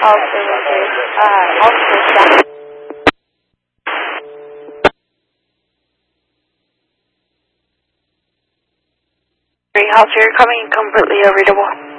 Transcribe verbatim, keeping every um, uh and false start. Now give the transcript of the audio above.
Okay, okay. Uh, okay, yeah. Greenhouse, you're coming completely unreadable.